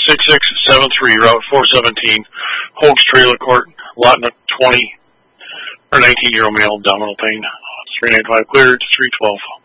6673, Route 417, Hoax Trailer Court, lot 20, or 19-year-old male, abdominal pain. 395 cleared, 312.